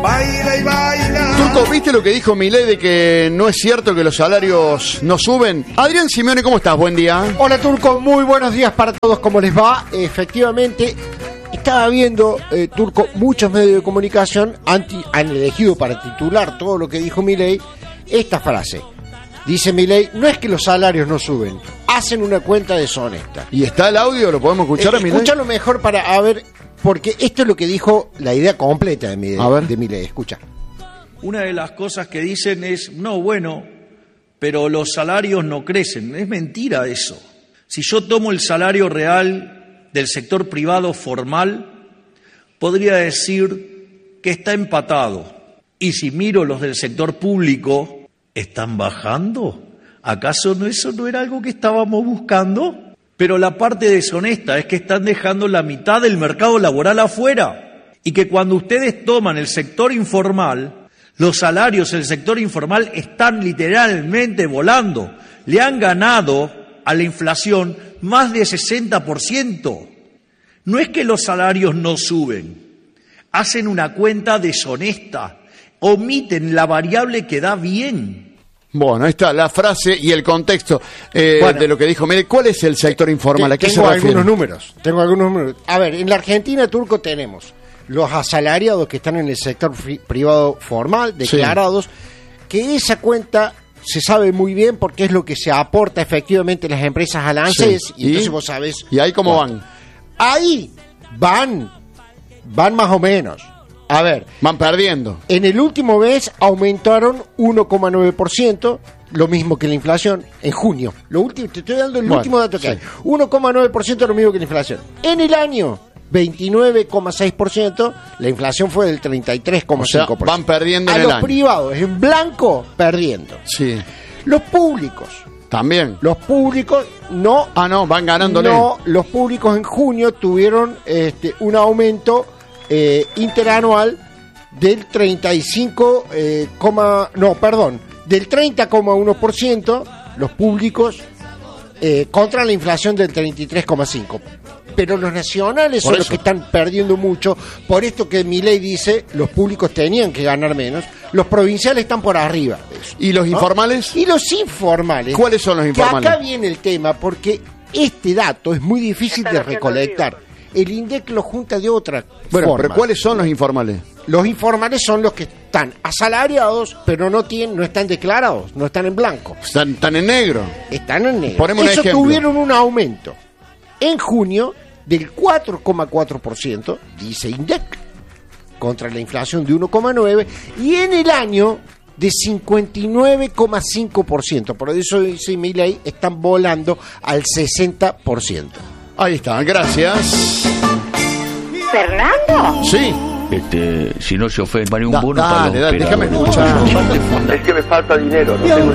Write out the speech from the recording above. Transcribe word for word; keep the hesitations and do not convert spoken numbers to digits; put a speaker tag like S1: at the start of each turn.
S1: Baila y baila.
S2: Turco, ¿viste lo que dijo Milei de que no es cierto que los salarios no suben? Adrián Simeone, ¿cómo estás? Buen día.
S3: Hola Turco, muy buenos días para todos, ¿cómo les va? Efectivamente, estaba viendo, eh, Turco, muchos medios de comunicación anti, han elegido para titular todo lo que dijo Milei esta frase. Dice Milei, no es que los salarios no suben, hacen una cuenta deshonesta.
S2: ¿Y está el audio? ¿Lo podemos escuchar
S3: Eh,
S2: a Milei?
S3: Escúchalo mejor para a ver, porque esto es lo que dijo la idea completa de Milei.
S2: A ver.
S3: De Milei, escucha.
S4: Una de las cosas que dicen es, no, bueno, pero los salarios no crecen. Es mentira eso. Si yo tomo el salario real del sector privado formal, podría decir que está empatado. Y si miro los del sector público, ¿están bajando? ¿Acaso no, eso no era algo que estábamos buscando? Pero la parte deshonesta es que están dejando la mitad del mercado laboral afuera. Y que cuando ustedes toman el sector informal, los salarios del sector informal están literalmente volando. Le han ganado a la inflación más de sesenta por ciento. No es que los salarios no suben, hacen una cuenta deshonesta, omiten la variable que da bien.
S2: Bueno, ahí está la frase y el contexto eh,
S3: Bueno,
S2: de lo que dijo Milei. ¿Cuál es el sector informal? ¿A qué se
S3: Tengo
S2: refiere?
S3: algunos números. Tengo algunos números. A ver, en la Argentina, Turco, tenemos los asalariados que están en el sector fri- privado formal, declarados, sí, que esa cuenta se sabe muy bien porque es lo que se aporta efectivamente las empresas al ANSES,
S2: Sí.
S3: y entonces
S2: ¿Y?
S3: vos sabés.
S2: ¿Y ahí cómo
S3: cuánto.
S2: van?
S3: Ahí van, van más o menos. A ver,
S2: Van perdiendo.
S3: en el último mes aumentaron uno coma nueve por ciento, lo mismo que la inflación, en junio. Lo último, te estoy dando el
S2: Bueno,
S3: último dato que
S2: sí.
S3: hay. uno coma nueve por ciento lo mismo que la inflación. En el año, veintinueve coma seis por ciento, la inflación fue del treinta y tres coma cinco por ciento.
S2: O sea, van perdiendo
S3: A
S2: en el
S3: los
S2: año.
S3: privados, en blanco, perdiendo.
S2: Sí.
S3: Los públicos,
S2: También.
S3: los públicos no...
S2: Ah, no, van ganándole.
S3: No, los públicos en junio tuvieron este, un aumento eh, interanual del treinta y cinco, eh, no, perdón, del treinta coma uno por ciento, los públicos, eh, contra la inflación del treinta y tres coma cinco por ciento. Pero los nacionales
S2: Por
S3: son los
S2: eso.
S3: que están perdiendo mucho, por esto que Milei dice, los públicos tenían que ganar menos, los provinciales están por arriba de eso.
S2: ¿Y los
S3: ¿no?
S2: informales?
S3: Y los informales.
S2: ¿Cuáles son los informales?
S3: Que acá viene el tema, porque este dato es muy difícil de recolectar. El INDEC lo junta de otra
S2: Bueno,
S3: forma.
S2: pero ¿cuáles son los informales?
S3: Los informales son los que están asalariados, pero no tienen, no están declarados, no están en blanco.
S2: Están, están en negro.
S3: Están en negro.
S2: Ponemos un
S3: Esos
S2: ejemplo.
S3: tuvieron un aumento en junio del cuatro coma cuatro por ciento, dice INDEC, contra la inflación de uno coma nueve por ciento, y en el año de cincuenta y nueve coma cinco por ciento. Por eso dice Milei, están volando al sesenta por ciento.
S2: Ahí está, gracias.
S5: ¿Fernando?
S2: Sí.
S6: Este, si no se ofende, vale un
S2: Da-
S6: bono
S2: dale,
S6: para los
S2: dale, déjame
S6: operadores.
S2: escuchar.
S6: Porque
S1: Es que me falta dinero, no tengo